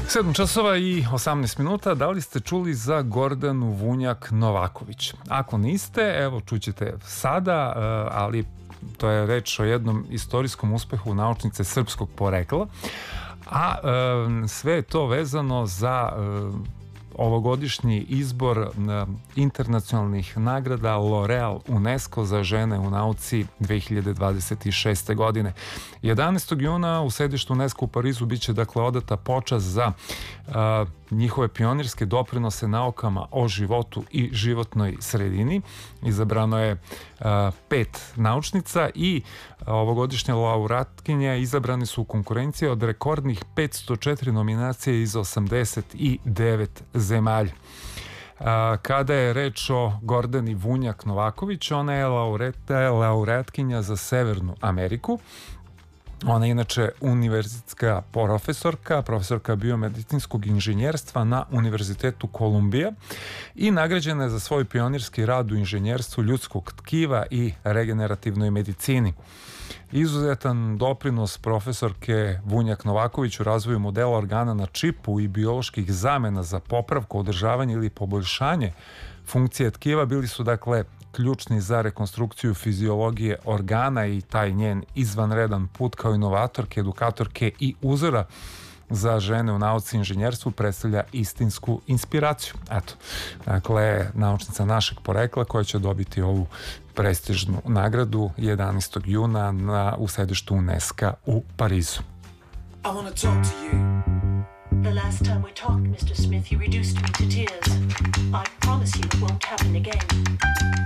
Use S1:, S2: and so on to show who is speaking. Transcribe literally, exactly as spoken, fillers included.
S1: sedam časova i osamnaest minuta. Da li ste čuli za Gordanu Vunjak Novaković? Ako niste, evo čućete sada, ali to je reč o jednom istorijskom uspehu naučnice srpskog porekla, a sve je to vezano za ovogodišnji izbor internacionalnih nagrada L'Oreal UNESCO za žene u nauci dve hiljade dvadeset šeste. godine. jedanaestog juna u sedištu UNESCO u Parizu biće dakle odata počast za a, njihove pionirske doprinose naukama o životu i životnoj sredini. Izabrano je a, pet naučnica i a, ovogodišnje laureatkinje izabrani su u konkurenciji od rekordnih petsto četiri nominacije iz osamdeset devet zemalja. A, kada je reč o Gordani Vunjak Novaković, ona je laureatkinja za Severnu Ameriku. Ona je inače univerzitetska profesorka, profesorka biomedicinskog inženjerstva na Univerzitetu Kolumbija i nagrađena je za svoj pionirski rad u inženjerstvu ljudskog tkiva i regenerativnoj medicini. Izuzetan doprinos profesorke Vunjak Novaković u razvoju modela organa na čipu i bioloških zamena za popravku, održavanje ili poboljšanje funkcije tkiva bili su dakle ključni za rekonstrukciju fiziologije organa i taj njen izvanredan put kao inovatorke, edukatorke i uzora za žene u nauci i inženjerstvu predstavlja istinsku inspiraciju. Eto, dakle, naučnica našeg porekla koja će dobiti ovu prestižnu nagradu jedanaestog juna na, u sedištu UNESCO u Parizu.
S2: I want to talk to you.
S3: The last time we talked, mister Smith, you reduced me to tears. I promise you it won't happen again.